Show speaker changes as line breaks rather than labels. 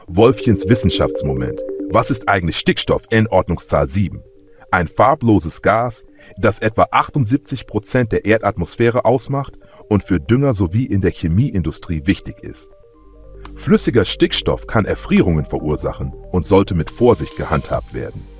Wolfchens Wissenschaftsmoment. Was ist eigentlich Stickstoff, N-Ordnungszahl 7? Ein farbloses Gas, das etwa 78% der Erdatmosphäre ausmacht und für Dünger sowie in der Chemieindustrie wichtig ist. Flüssiger Stickstoff kann Erfrierungen verursachen und sollte mit Vorsicht gehandhabt werden.